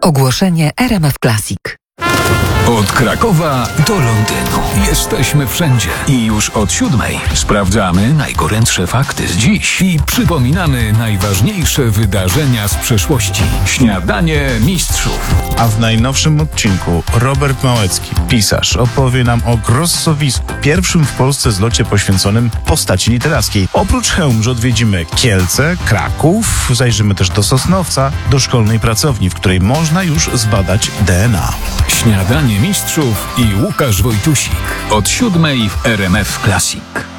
Ogłoszenie RMF Classic. Od Krakowa do Londynu. Jesteśmy wszędzie i już od 7:00 sprawdzamy najgorętsze fakty z dziś i przypominamy najważniejsze wydarzenia z przeszłości. Śniadanie mistrzów. A w najnowszym odcinku Robert Małecki, pisarz, opowie nam o Grossowisku, pierwszym w Polsce zlocie poświęconym postaci literackiej. Oprócz Chełmży odwiedzimy Kielce, Kraków, zajrzymy też do Sosnowca, do szkolnej pracowni, w której można już zbadać DNA. Śniadanie mistrzów i Łukasz Wojtusik. Od 7:00 w RMF Classic.